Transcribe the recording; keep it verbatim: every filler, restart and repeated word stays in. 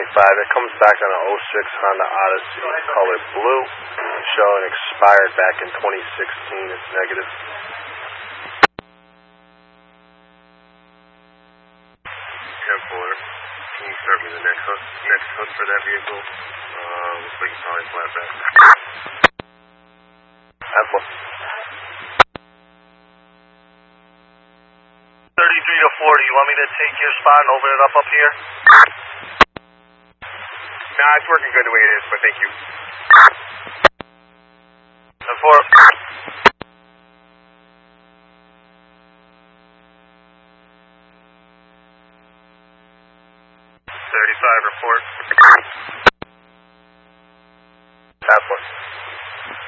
twenty-five. It comes back on an oh six Honda Odyssey, color blue, showing expired back in twenty sixteen. It's negative. ten four. Can you start me the next hook, next hook for that vehicle? Uh, looks like it's probably flat back. ten four. thirty-three to forty, you want me to take your spot and open it up up here? Nah, it's working good the way it is, but thank you. ten four. thirty-five, report.